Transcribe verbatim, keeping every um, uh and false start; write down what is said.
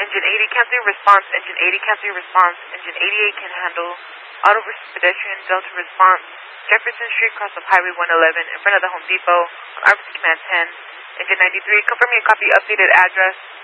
Engine eighty, canceling response. Engine eighty, canceling response. Engine eighty-eight can handle auto versus pedestrian, Delta response. Jefferson Street, cross of Highway one eleven, in front of the Home Depot, on R B C Command ten. Engine ninety-three, confirming a copy, updated address.